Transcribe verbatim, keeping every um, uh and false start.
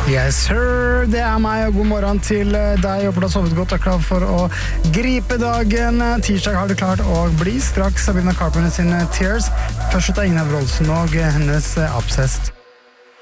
Yes sir, det er meg, og god morgen til deg. Jeg håper du har sovet godt og er klar for å gripe dagen. Tirsdag har det klart å bli straks Sabrina Carpenter sin Tears. Først ut av Ina Wroldsen og hennes Obsessed.